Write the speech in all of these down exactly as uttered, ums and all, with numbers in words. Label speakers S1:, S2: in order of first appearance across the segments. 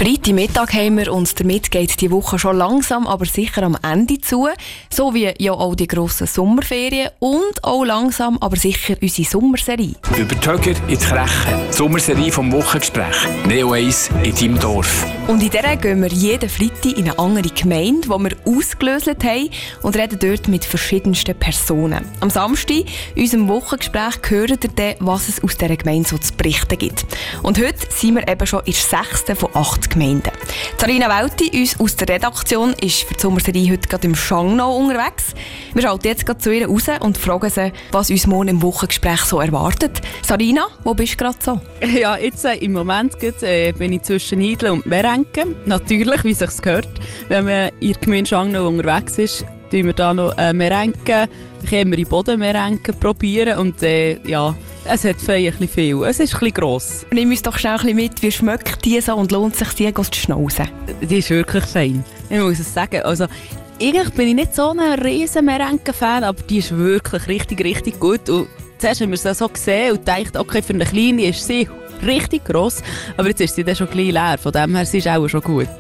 S1: Freitagmittag haben wir und damit geht die Woche schon langsam, aber sicher am Ende zu. So wie ja auch die grossen Sommerferien und auch langsam, aber sicher unsere Sommerserie.
S2: Über die Höcker in die Krechen. Die Sommerserie vom Wochengespräch. Neo eins in deinem Dorf.
S1: Und in der gehen wir jeden Freitag in eine andere Gemeinde, die wir ausgelöst haben und reden dort mit verschiedensten Personen. Am Samstag, in unserem Wochengespräch, hören ihr dann, was es aus dieser Gemeinde so zu berichten gibt. Und heute sind wir eben schon in der sechsten von acht Gemeinden. Sarina Welti, uns aus der Redaktion, ist für die Sommerserie heute gerade im Schangnau unterwegs. Wir schalten jetzt gerade zu ihr raus und fragen sie, was uns morgen im Wochengespräch so erwartet. Sarina, wo bist du gerade so?
S3: Ja, jetzt äh, im Moment geht, äh, bin ich zwischen Nidle und Merenke. Natürlich, wie es sich gehört. Wenn man in der Gemeinde Schangnau unterwegs ist, tun wir da noch äh, Merenke, kämere Bodenmerenke probieren und äh, ja, es hat ein bisschen viel. Es ist ein bisschen gross.
S1: Nimm uns doch schnell ein bisschen mit, wie schmeckt die so und lohnt sich die zu schnauzen?
S3: Die ist wirklich fein. Ich muss es sagen. Also, eigentlich bin ich nicht so ein riesen Merenke-Fan, aber die ist wirklich richtig, richtig gut. Und zuerst haben wir sie so gesehen und gedacht, okay, für eine Kleine ist sie richtig gross, aber jetzt ist sie dann schon gleich leer. Von dem her, sie ist auch schon gut.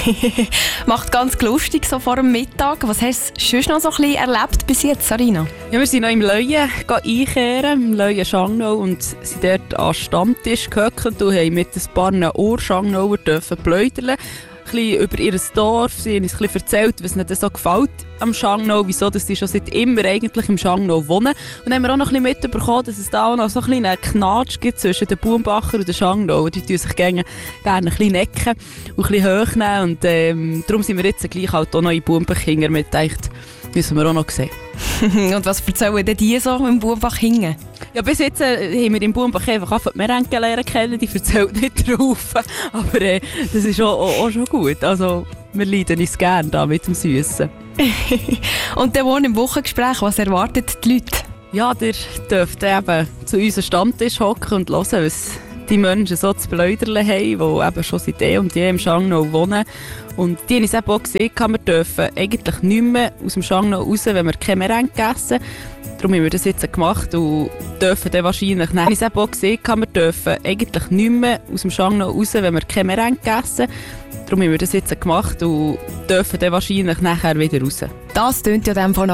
S1: Macht ganz lustig so vor dem Mittag. Was hast du sonst noch so ein bisschen erlebt bis jetzt, Sarina?
S3: Ja, wir sind noch im Leuen einkehren, im Leuen Schangnau, und sind dort am Stammtisch gehockt und haben mit ein paar Ohr-Schangnauer plaudern. Ein bisschen über ihr Dorf, sie haben uns ein bisschen erzählt, was ihnen so gefällt am Schangnau, wieso dass sie schon seit immer eigentlich im Schangnau wohnen. Und dann haben wir auch noch ein bisschen mitbekommen, dass es da auch noch so ein einen Knatsch gibt zwischen den Bumbacher und den Schangnau. Die tun sich gerne, gerne ein bisschen necken und ein bisschen hochnehmen. Und ähm, darum sind wir jetzt gleich halt auch noch in Bumbach-Hinger mit gedacht, müssen wir auch noch sehen.
S1: Und was erzählen denn die so im Bumbach-Hinger?
S3: Ja, bis jetzt äh, haben wir im Bumbach einfach angefangen, die Merenke lernen kennen, die erzählt nicht drauf. Aber äh, das ist auch, auch, auch schon gut. Also, wir leiden uns gerne da mit dem Süßen.
S1: Und der wohnt im Wochengespräch, was erwartet die Leute?
S3: Ja, ihr dürft eben zu unserem Stammtisch hocken und hören, was die Menschen so zu plaudern haben, die eben schon seit eh und je im Schangnau wohnen. Und die haben uns eben auch gesehen, wir dürfen eigentlich nicht mehr aus dem Schangnau raus, wenn wir keine Merenke essen. Darum haben wir das jetzt gemacht und dürfen dann wahrscheinlich... Nein, ich habe auch gesehen, wir dürfen eigentlich nicht mehr aus dem Schangnau raus, wenn wir keine Merenke essen. Darum haben wir das jetzt gemacht und dürfen dann wahrscheinlich nachher wieder raus.
S1: Das tönt ja in dem Fall nach